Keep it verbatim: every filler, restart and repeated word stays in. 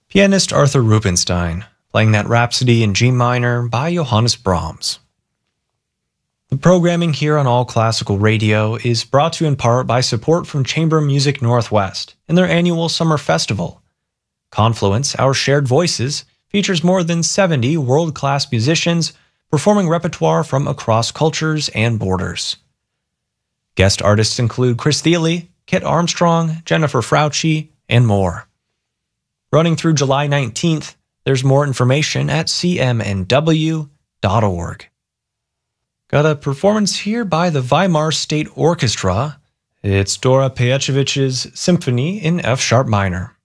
Pianist Arthur Rubinstein, playing that Rhapsody in G minor by Johannes Brahms. The programming here on All Classical Radio is brought to you in part by support from Chamber Music Northwest and their annual Summer Festival. Confluence, Our Shared Voices, features more than seventy world-class musicians performing repertoire from across cultures and borders. Guest artists include Chris Thile, Kit Armstrong, Jennifer Frautschi, and more. Running through July nineteenth, there's more information at c m n w dot org. Got a performance here by the Weimar State Orchestra. It's Dora Pejacevich's Symphony in F-sharp minor.